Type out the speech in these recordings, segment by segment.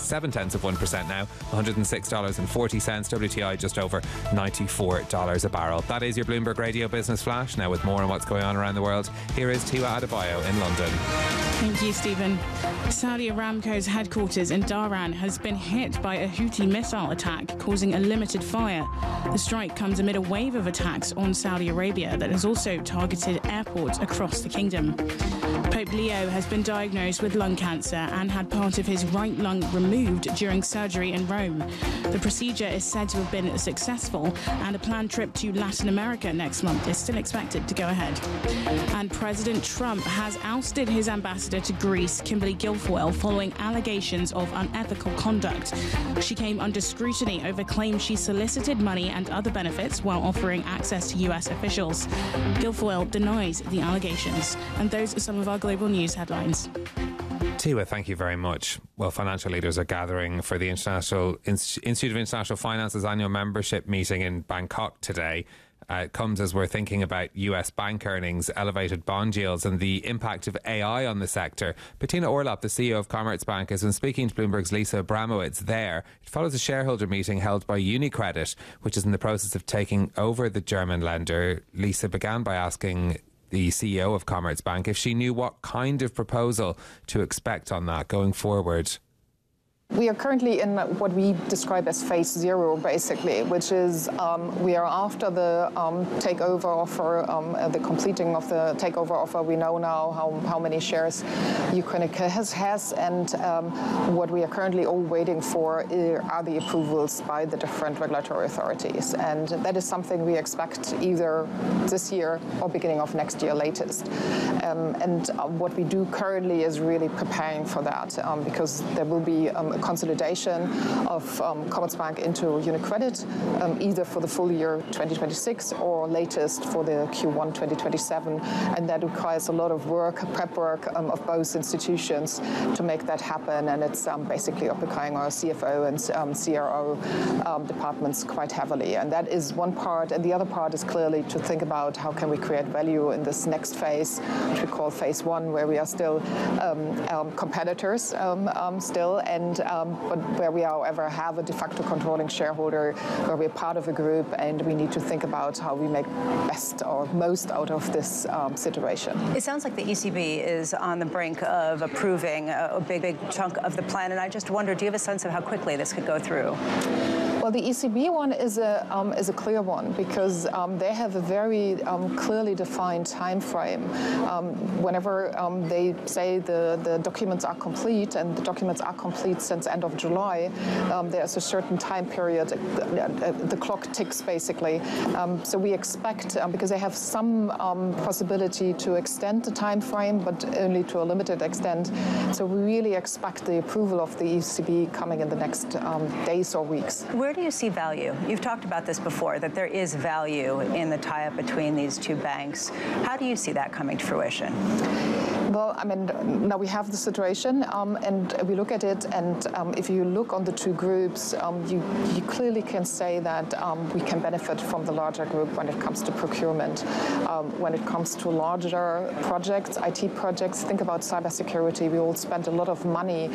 0.7% now, $106.40. WTI just over $94 a barrel. That is your Bloomberg Radio Business Flash. Now with more on what's going on around the world, here is Tiwa Adebayo in London. Thank you, Stephen. Saudi Aramco's headquarters in Dhahran has been hit by a Houthi missile attack, causing a limited fire. The strike comes amid a wave of attacks on Saudi Arabia that has also targeted airports across the kingdom. Pope Leo has been diagnosed with lung cancer and had part of his right lung removed during surgery in Rome. The procedure is said to have been successful, and a planned trip to Latin America next month is still expected to go ahead. And President Trump has ousted his ambassador to Greece, Kimberly Guilfoyle, following allegations of unethical conduct. She came under scrutiny over claims she solicited money and other benefits while offering access to US officials. Guilfoyle denies the allegations. And those are some of our global news headlines. Tiwa, thank you very much. Well, financial leaders are gathering for the Institute of International Finance's annual membership meeting in Bangkok today. It comes as we're thinking about US bank earnings, elevated bond yields and the impact of AI on the sector. Bettina Orlopp, the CEO of Commerzbank, has been speaking to Bloomberg's Lisa Abramowitz there. It follows a shareholder meeting held by UniCredit, which is in the process of taking over the German lender. Lisa began by asking the CEO of Commerzbank if she knew what kind of proposal to expect on that going forward. We are currently in what we describe as phase 0, basically, which is we are after the takeover offer, the completing of the takeover offer. We know now how many shares UniCredit has, and what we are currently all waiting for are the approvals by the different regulatory authorities. And that is something we expect either this year or beginning of next year latest. And what we do currently is really preparing for that, because there will be a consolidation of Commerzbank into UniCredit, either for the full year 2026 or latest for the Q1 2027. And that requires a lot of work, prep work of both institutions to make that happen. And it's basically occupying our CFO and CRO departments quite heavily. And that is one part. And the other part is clearly to think about how can we create value in this next phase, which we call phase 1, where we are still competitors still, and but where we, however, have a de facto controlling shareholder, where we're part of a group, and we need to think about how we make best or most out of this situation. It sounds like the ECB is on the brink of approving a big chunk of the plan, and I just wonder, do you have a sense of how quickly this could go through? Well, the ECB one is a clear one, because they have a very clearly defined time frame. Whenever they say the documents are complete, and the documents are complete since end of July, there's a certain time period, the clock ticks basically. So we expect, because they have some possibility to extend the time frame, but only to a limited extent. So we really expect the approval of the ECB coming in the next days or weeks. Where do you see value? You've talked about this before, that there is value in the tie-up between these two banks. How do you see that coming to fruition? Well, I mean, now we have the situation, and we look at it, and if you look on the two groups, you clearly can say that we can benefit from the larger group when it comes to procurement. When it comes to larger projects, IT projects, think about cybersecurity. We all spend a lot of money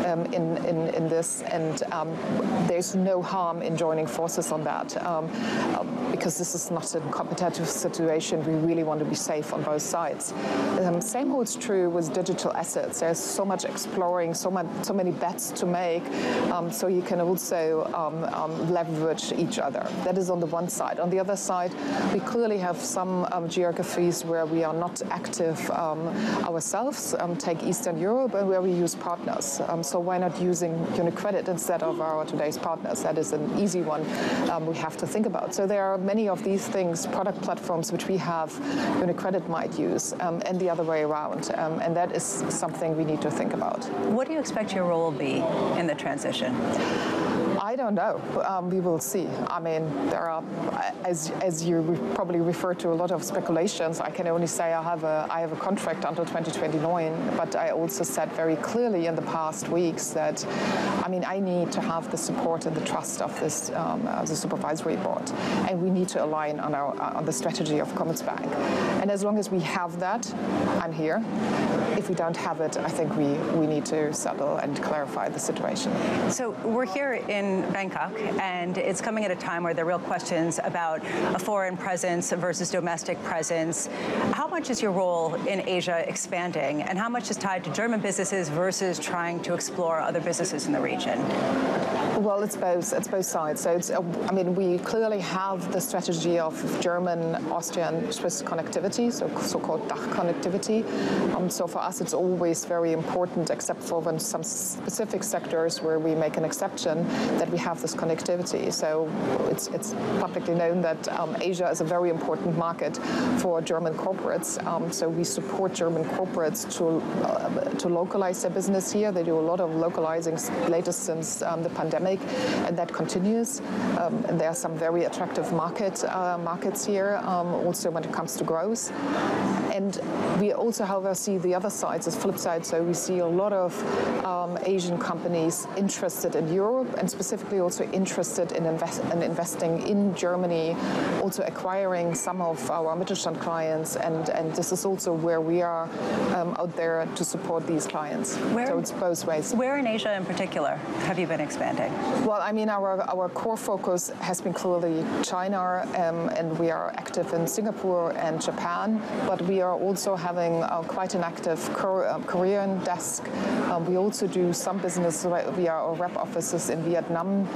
in this, and there's no harm in joining forces on that, because this is not a competitive situation. We really want to be safe on both sides. Same holds true with digital assets. There's so much exploring, so many bets to make, so you can also leverage each other. That is on the one side. On the other side, we clearly have some geographies where we are not active ourselves. Take Eastern Europe, and where we use partners. So why not using UniCredit instead of our today's partners? That is an easy one we have to think about. So there are many of these things, product platforms, which we have, UniCredit might use, and the other way around. And that is something we need to think about. What do you expect your role will be in the transition? I don't know. We will see. I mean, there are, as you probably refer to, a lot of speculations. I can only say I have a contract until 2029, but I also said very clearly in the past weeks that, I mean, I need to have the support and the trust of this the supervisory board, and we need to align on the strategy of Commerzbank. And as long as we have that, I'm here. If we don't have it, I think we need to settle and clarify the situation. So we're here in Bangkok, and it's coming at a time where there are real questions about a foreign presence versus domestic presence. How much is your role in Asia expanding, and how much is tied to German businesses versus trying to explore other businesses in the region? Well, it's both sides. So I mean, we clearly have the strategy of German, Austrian, Swiss connectivity, so-called DACH connectivity. So for us, it's always very important, except for when some specific sectors where we make an exception, that we have this connectivity. So it's publicly known that Asia is a very important market for German corporates. So we support German corporates to localize their business here. They do a lot of localizing, latest since the pandemic, and that continues. And there are some very attractive markets here, also when it comes to growth. And we also, however, see the other side, the flip side. So we see a lot of Asian companies interested in Europe, and specifically also interested in investing in Germany, also acquiring some of our Mittelstand clients. And this is also where we are out there to support these clients. So it's both ways. Where in Asia in particular have you been expanding? Well, I mean, our core focus has been clearly China, and we are active in Singapore and Japan, but we are also having quite an active Korean desk. We also do some business via our rep offices in Vietnam,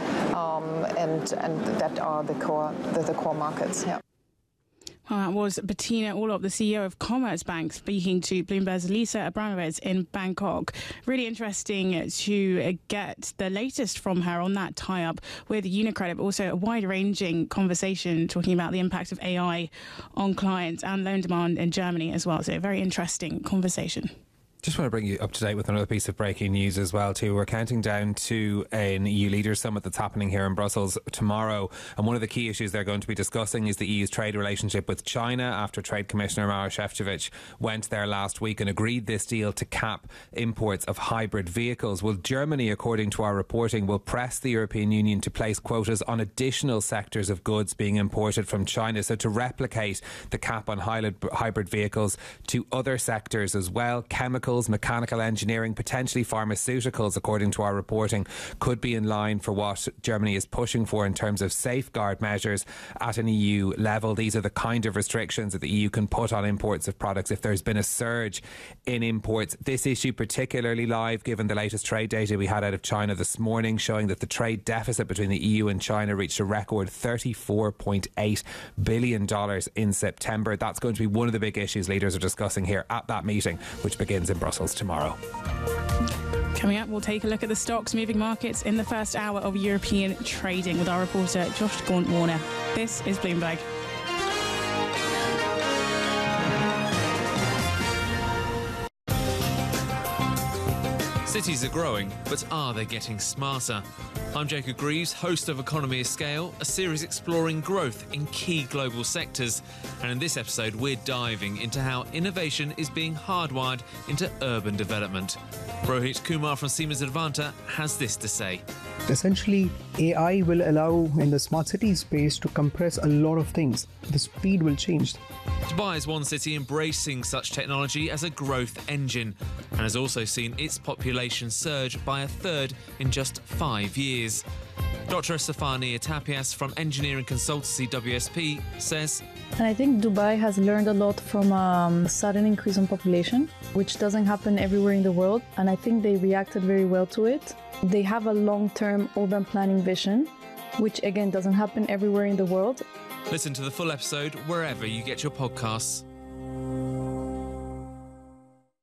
and that are the core markets. Yeah. Well, that was Bettina Orlopp, the CEO of Commerzbank, speaking to Bloomberg's Lisa Abramovitz in Bangkok. Really interesting to get the latest from her on that tie-up with UniCredit, but also a wide-ranging conversation talking about the impact of AI on clients and loan demand in Germany as well. So a very interesting conversation. Just want to bring you up to date with another piece of breaking news as well too. We're counting down to an EU leaders summit that's happening here in Brussels tomorrow, and one of the key issues they're going to be discussing is the EU's trade relationship with China after Trade Commissioner Maroš Šefčovič went there last week and agreed this deal to cap imports of hybrid vehicles. Well, Germany, according to our reporting, will press the European Union to place quotas on additional sectors of goods being imported from China, so to replicate the cap on hybrid vehicles to other sectors as well. Chemicals, mechanical engineering, potentially pharmaceuticals, according to our reporting, could be in line for what Germany is pushing for in terms of safeguard measures at an EU level. These are the kind of restrictions that the EU can put on imports of products if there's been a surge in imports. This issue particularly live given the latest trade data we had out of China this morning, showing that the trade deficit between the EU and China reached a record $34.8 billion in September. That's going to be one of the big issues leaders are discussing here at that meeting, which begins in Brussels tomorrow. Coming up, we'll take a look at the stocks moving markets in the first hour of European trading with our reporter Josh Gaunt-Warner. This is Bloomberg. Cities are growing, but are they getting smarter? I'm Jacob Greaves, host of Economy of Scale, a series exploring growth in key global sectors. And in this episode, we're diving into how innovation is being hardwired into urban development. Rohit Kumar from Siemens Advanta has this to say. Essentially, AI will allow in the smart city space to compress a lot of things. The speed will change. Dubai is one city embracing such technology as a growth engine and has also seen its population surge by a third in just 5 years. Dr. Stefania Tapias from engineering consultancy WSP says, and I think Dubai has learned a lot from a sudden increase in population, which doesn't happen everywhere in the world, and I think they reacted very well to it. They have a long-term urban planning vision, which again doesn't happen everywhere in the world. Listen to the full episode wherever you get your podcasts.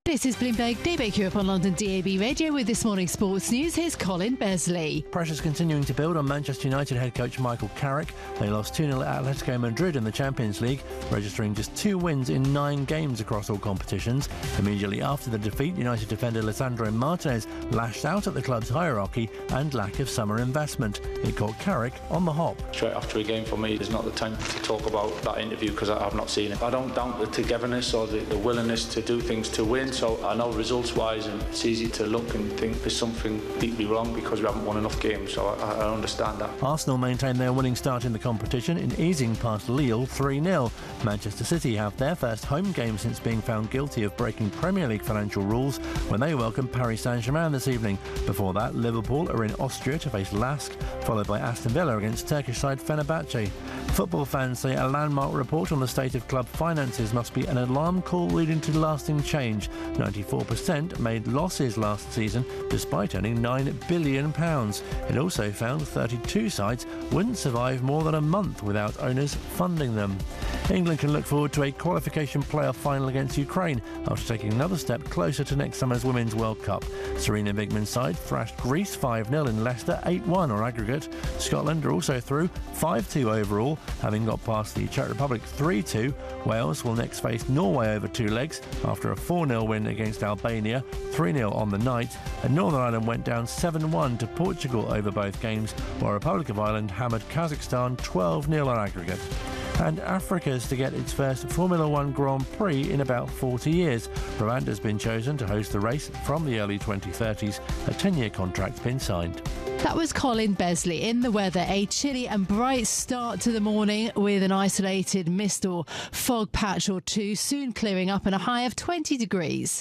This is Bloomberg Daybreak Europe on London DAB Radio with this morning's sports news. Here's Colin Besley. Pressure's continuing to build on Manchester United head coach Michael Carrick. They lost 2-0 at Atletico Madrid in the Champions League, registering just 2 wins in 9 games across all competitions. Immediately after the defeat, United defender Lisandro Martinez lashed out at the club's hierarchy and lack of summer investment. It caught Carrick on the hop. Straight after a game for me, there's not the time to talk about that interview because I've not seen it. I don't doubt the togetherness or the willingness to do things to win. So I know results-wise, and it's easy to look and think there's something deeply wrong because we haven't won enough games. So I understand that. Arsenal maintained their winning start in the competition in easing past Lille 3-0. Manchester City have their first home game since being found guilty of breaking Premier League financial rules when they welcome Paris Saint-Germain this evening. Before that, Liverpool are in Austria to face Lask, followed by Aston Villa against Turkish side Fenerbahce. Football fans say a landmark report on the state of club finances must be an alarm call leading to lasting change. 94% made losses last season despite earning £9 billion. It also found 32 sides wouldn't survive more than a month without owners funding them. England can look forward to a qualification playoff final against Ukraine after taking another step closer to next summer's Women's World Cup. Serena Bigman's side thrashed Greece 5-0 in Leicester, 8-1 on aggregate. Scotland are also through 5-2 overall, having got past the Czech Republic 3-2. Wales will next face Norway over 2 legs after a 4-0 win against Albania, 3-0 on the night, and Northern Ireland went down 7-1 to Portugal over both games, while Republic of Ireland hammered Kazakhstan 12-0 on aggregate. And Africa's to get its first Formula One Grand Prix in about 40 years. Rwanda's been chosen to host the race from the early 2030s. A 10-year contract's been signed. That was Colin Besley. In the weather, a chilly and bright start to the morning with an isolated mist or fog patch or two, soon clearing up and a high of 20 degrees.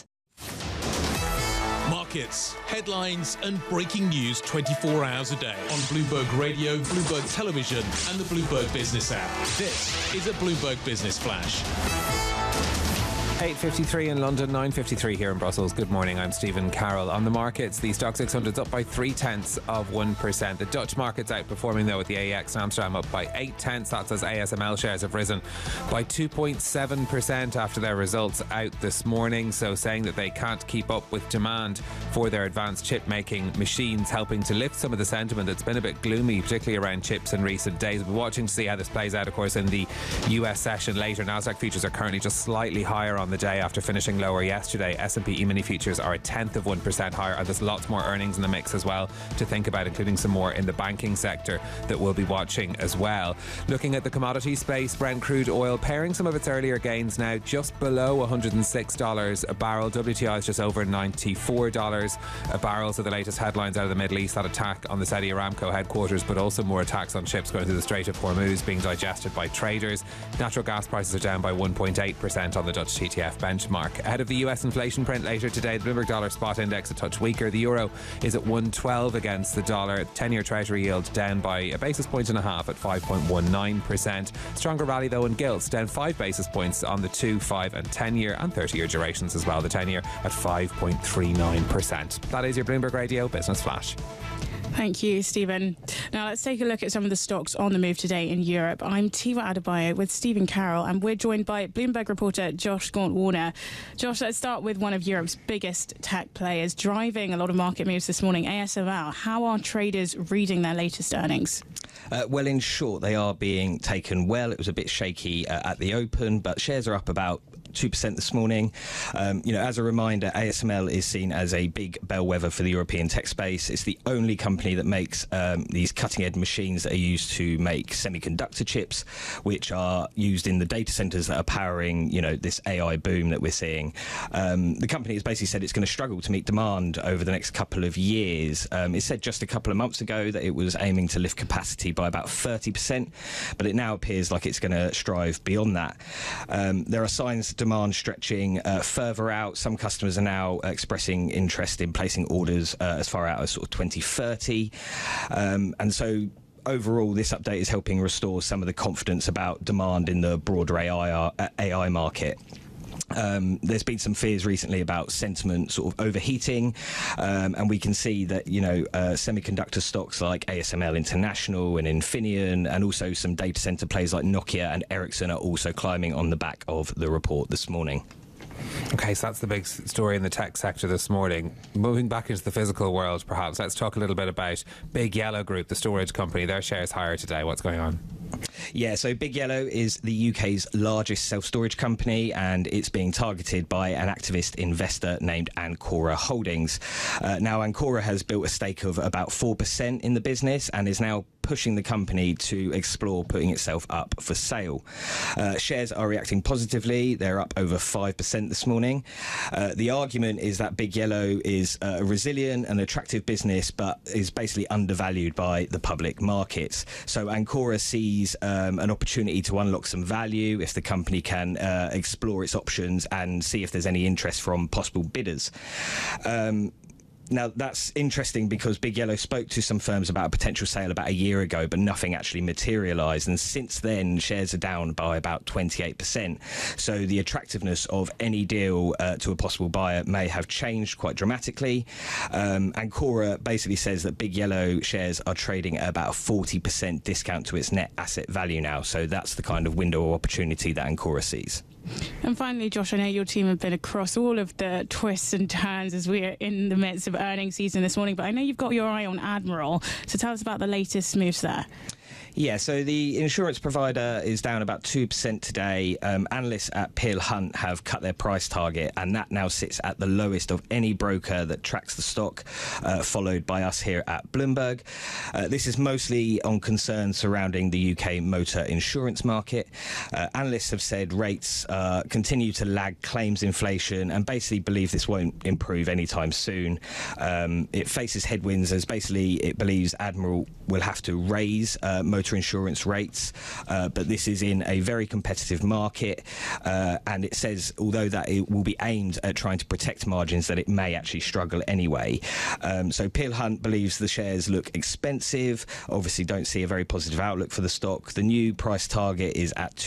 Markets, headlines and breaking news 24 hours a day on Bloomberg Radio, Bloomberg Television and the Bloomberg Business app. This is a Bloomberg Business Flash. 8.53 in London, 9.53 here in Brussels. Good morning, I'm Stephen Carroll. On the markets, the Stock 600's up by 0.3%. The Dutch market's outperforming though, with the AEX Amsterdam up by 0.8. That's as ASML shares have risen by 2.7% after their results out this morning. So saying that they can't keep up with demand for their advanced chip making machines, helping to lift some of the sentiment that's been a bit gloomy, particularly around chips in recent days. We're watching to see how this plays out, of course, in the US session later. Nasdaq futures are currently just slightly higher on the day after finishing lower yesterday. S&P E-mini futures are 0.1% higher, and there's lots more earnings in the mix as well to think about, including some more in the banking sector that we'll be watching as well. Looking at the commodity space, Brent crude oil pairing some of its earlier gains now just below $106 a barrel. WTI is just over $94 a barrel. So the latest headlines out of the Middle East, that attack on the Saudi Aramco headquarters, but also more attacks on ships going through the Strait of Hormuz being digested by traders. Natural gas prices are down by 1.8% on the Dutch TTF benchmark. Ahead of the US inflation print later today, the Bloomberg Dollar Spot Index a touch weaker. The euro is at 112 against the dollar. 10-year Treasury yield down by a basis point and a half at 5.19%. Stronger rally though in gilts, down 5 basis points on the 2, 5 and 10-year and 30-year durations as well. The 10-year at 5.39%. That is your Bloomberg Radio Business Flash. Thank you, Stephen. Now let's take a look at some of the stocks on the move today in Europe. I'm Tiva Adebayo with Stephen Carroll, and we're joined by Bloomberg reporter Josh Gaunt-Warner. Josh, let's start with one of Europe's biggest tech players driving a lot of market moves this morning, ASML. How are traders reading their latest earnings? Well, in short, they are being taken well. It was a bit shaky at the open, but shares are up about 2% this morning. As a reminder, ASML is seen as a big bellwether for the European tech space. It's the only company that makes these cutting-edge machines that are used to make semiconductor chips, which are used in the data centers that are powering, this AI boom that we're seeing. The company has basically said it's going to struggle to meet demand over the next couple of years. It said just a couple of months ago that it was aiming to lift capacity by about 30%, but it now appears like it's going to strive beyond that. There are signs of demand stretching further out. Some customers are now expressing interest in placing orders as far out as sort of 2030. And so overall, this update is helping restore some of the confidence about demand in the broader AI market. There's been some fears recently about sentiment sort of overheating, and we can see that semiconductor stocks like ASML International and Infineon, and also some data center players like Nokia and Ericsson are also climbing on the back of the report this morning. Okay, so that's the big story in the tech sector this morning. Moving back into the physical world, perhaps, let's talk a little bit about Big Yellow Group, the storage company. Their shares higher today. What's going on? Yeah, so Big Yellow is the UK's largest self-storage company, and it's being targeted by an activist investor named Ancora Holdings. Now, Ancora has built a stake of about 4% in the business and is now pushing the company to explore putting itself up for sale. Shares are reacting positively. They're up over 5% this morning. The argument is that Big Yellow is a resilient and attractive business, but is basically undervalued by the public markets. So Ancora sees an opportunity to unlock some value if the company can explore its options and see if there's any interest from possible bidders. Now, that's interesting because Big Yellow spoke to some firms about a potential sale about a year ago, but nothing actually materialised. And since then, shares are down by about 28%. So the attractiveness of any deal to a possible buyer may have changed quite dramatically. Ancora basically says that Big Yellow shares are trading at about a 40% discount to its net asset value now. So that's the kind of window of opportunity that Ancora sees. And finally, Josh, I know your team have been across all of the twists and turns as we are in the midst of earnings season this morning, but I know you've got your eye on Admiral. So tell us about the latest moves there. Yeah, so the insurance provider is down about 2% today. Analysts at Peel Hunt have cut their price target, and that now sits at the lowest of any broker that tracks the stock, followed by us here at Bloomberg. This is mostly on concerns surrounding the UK motor insurance market. Analysts have said rates continue to lag claims inflation and basically believe this won't improve anytime soon. It faces headwinds as basically it believes Admiral will have to raise motor insurance rates, but this is in a very competitive market, and it says, although that it will be aimed at trying to protect margins, that it may actually struggle anyway. So Peel Hunt believes the shares look expensive, obviously don't see a very positive outlook for the stock. The new price target is at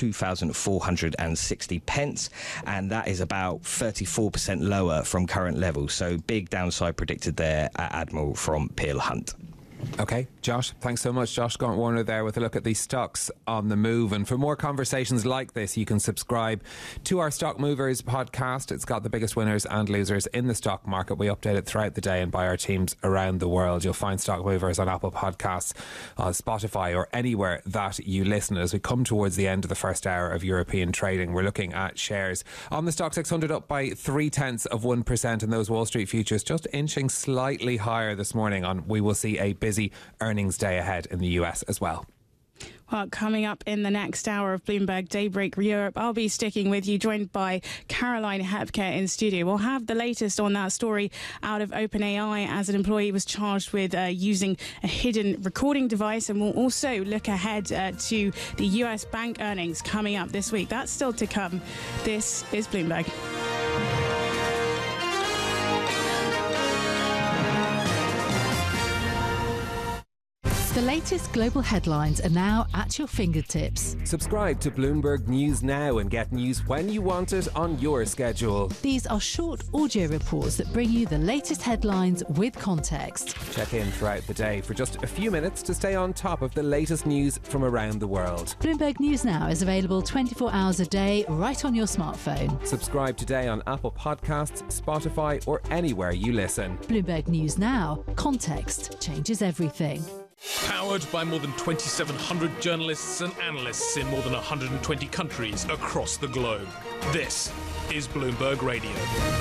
2,460 pence, and that is about 34% lower from current levels. So big downside predicted there at Admiral from Peel Hunt. Okay, Josh, thanks so much. Josh Gaunt-Warner there with a look at these stocks on the move. And for more conversations like this, you can subscribe to our Stock Movers podcast. It's got the biggest winners and losers in the stock market. We update it throughout the day and by our teams around the world. You'll find Stock Movers on Apple Podcasts, on Spotify, or anywhere that you listen. As we come towards the end of the first hour of European trading, we're looking at shares on the Stock 600 up by 0.3%, and those Wall Street futures just inching slightly higher this morning. On we will see a busy earnings day ahead in the US as well. Well, coming up in the next hour of Bloomberg Daybreak Europe, I'll be sticking with you, joined by Caroline Hepker in studio. We'll have the latest on that story out of OpenAI, as an employee was charged with using a hidden recording device. And we'll also look ahead to the US bank earnings coming up this week. That's still to come. This is Bloomberg. The latest global headlines are now at your fingertips. Subscribe to Bloomberg News now and get news when you want it on your schedule. These are short audio reports that bring you the latest headlines with context. Check in throughout the day for just a few minutes to stay on top of the latest news from around the world. Bloomberg News Now is available 24 hours a day right on your smartphone. Subscribe today on Apple Podcasts, Spotify, or anywhere you listen. Bloomberg News Now. Context changes everything. Powered by more than 2,700 journalists and analysts in more than 120 countries across the globe. This is Bloomberg Radio.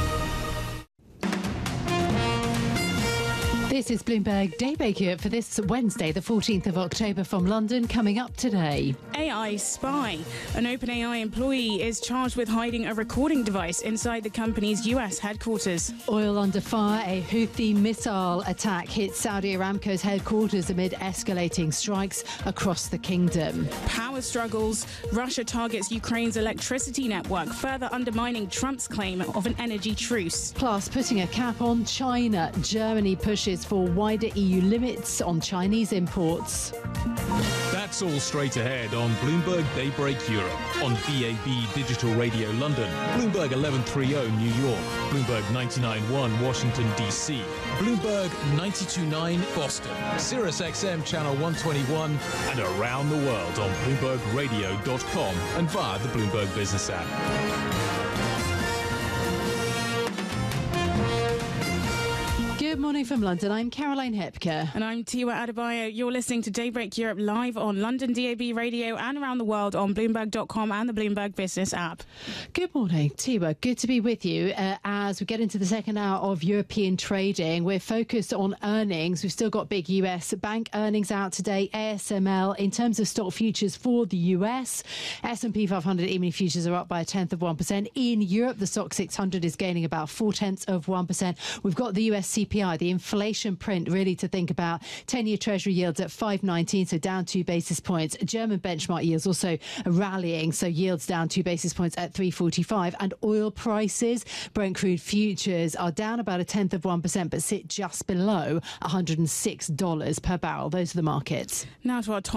This is Bloomberg Daybreak Europe for this Wednesday, the 14th of October from London. Coming up today. AI spy. An OpenAI employee is charged with hiding a recording device inside the company's US headquarters. Oil under fire. A Houthi missile attack hit Saudi Aramco's headquarters amid escalating strikes across the kingdom. Power struggles. Russia targets Ukraine's electricity network, further undermining Trump's claim of an energy truce. Plus, putting a cap on China. Germany pushes for wider EU limits on Chinese imports. That's all straight ahead on Bloomberg Daybreak Europe, on DAB Digital Radio London, Bloomberg 1130 New York, Bloomberg 99.1 Washington DC, Bloomberg 92.9 Boston, Sirius XM Channel 121, and around the world on BloombergRadio.com and via the Bloomberg Business app. morning from London. I'm Caroline Hepker. And I'm Tiwa Adebayo. You're listening to Daybreak Europe live on London DAB radio and around the world on Bloomberg.com and the Bloomberg Business app. Good morning, Tiwa. Good to be with you as we get into the second hour of European trading. We're focused on earnings. We've still got big US bank earnings out today. ASML, in terms of stock futures for the US, S&P 500 E-mini futures are up by 0.1%. In Europe, the STOXX 600 is gaining about 0.4%. We've got the US CPI, the inflation print, really to think about. 10-year Treasury yields at 5.19, so down 2 basis points. German benchmark yields also rallying, so yields down 2 basis points at 3.45. And oil prices, Brent crude futures are down about 0.1%, but sit just below $106 per barrel. Those are the markets. Now to our top